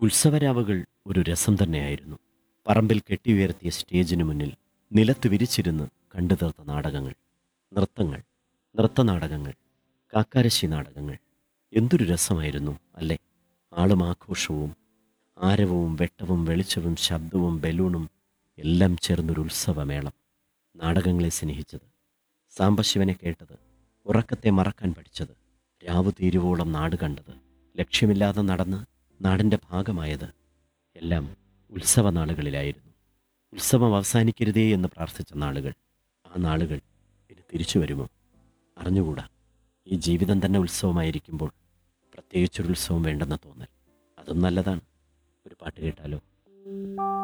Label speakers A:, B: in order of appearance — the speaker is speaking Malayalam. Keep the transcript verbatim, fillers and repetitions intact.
A: ഉത്സവരാവുകൾ ഒരു രസം തന്നെയായിരുന്നു. പറമ്പിൽ കെട്ടിയുയർത്തിയ സ്റ്റേജിനു മുന്നിൽ നിലത്ത് വിരിച്ചിരുന്ന് കണ്ടു തീർത്ത നാടകങ്ങൾ, നൃത്തങ്ങൾ, നൃത്തനാടകങ്ങൾ, കാക്കാരശ്ശി നാടകങ്ങൾ. എന്തൊരു രസമായിരുന്നു അല്ലേ? ആളും ആഘോഷവും ആരവവും വെട്ടവും വെളിച്ചവും ശബ്ദവും ബലൂണും എല്ലാം ചേർന്നൊരു ഉത്സവമേളം. നാടകങ്ങളെ സ്നേഹിച്ചത്, സാംബശിവനെ കേട്ടത്, ഉറക്കത്തെ മറക്കാൻ പഠിച്ചത്, രാവു തീരുവോളം നാട് കണ്ടത്, ലക്ഷ്യമില്ലാതെ നടന്ന് നാടിൻ്റെ ഭാഗമായത് എല്ലാം ഉത്സവ നാളുകളിലായിരുന്നു. ഉത്സവം അവസാനിക്കരുതേ എന്ന് പ്രാർത്ഥിച്ച നാളുകൾ. ആ നാളുകൾ ഇനി തിരിച്ചു വരുമോ? അറിഞ്ഞുകൂടാ. ഈ ജീവിതം തന്നെ ഉത്സവമായിരിക്കുമ്പോൾ പ്രത്യേകിച്ചൊരു ഉത്സവം വേണ്ടെന്ന തോന്നൽ അതും നല്ലതാണ്. ഒരു പാട്ട് കേട്ടാലോ?